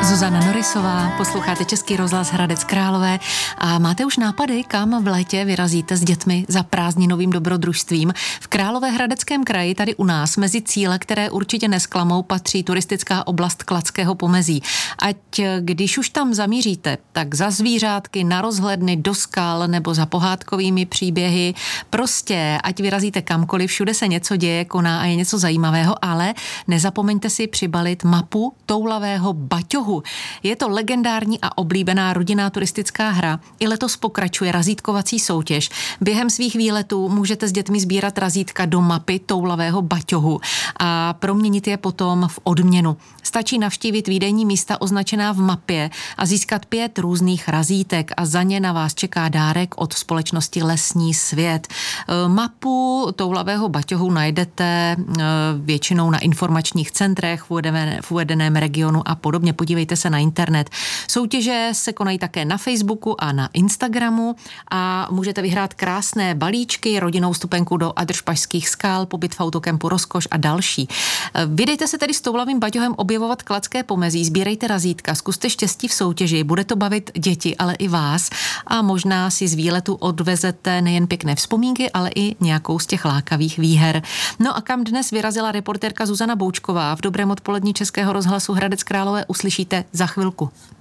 Zuzana Norisová, posloucháte Český rozhlas Hradec Králové a máte už nápady, kam v létě vyrazíte s dětmi za prázdninovým dobrodružstvím? V Královéhradeckém kraji, tady u nás, mezi cíle, které určitě nesklamou, patří turistická oblast Kladského pomezí. Ať když už tam zamíříte, tak za zvířátky, na rozhledny, do skal nebo za pohádkovými příběhy, prostě ať vyrazíte kamkoliv, všude se něco děje, koná a je něco zajímavého, ale nezapomeňte si přibalit mapu toulavého baťohu. Je to legendární a oblíbená rodinná turistická hra. I letos pokračuje razítkovací soutěž. Během svých výletů můžete s dětmi sbírat razítka do mapy toulavého baťohu a proměnit je potom v odměnu. Stačí navštívit výdejní místa označená v mapě a získat 5 různých razítek a za ně na vás čeká dárek od společnosti Lesní svět. Mapu toulavého baťohu najdete většinou na informačních centrech v uvedeném regionu a podobně. Podívejte se na internet. Soutěže se konají také na Facebooku a na Instagramu a můžete vyhrát krásné balíčky, rodinnou vstupenku do Adršpašských skal, pobyt v autokempu Rozkoš a další. Vydejte se tedy s toulavým baťohem objevovat Kladské pomezí, sbírejte razítka, zkuste štěstí v soutěži, bude to bavit děti, ale i vás a možná si z výletu odvezete nejen pěkné vzpomínky, ale i nějakou z těch lákavých výher. No a kam dnes vyrazila reportérka Zuzana Boučková v dobrém odpolední Českého rozhlasu Hradec Králové, uslyšíte za chvilku.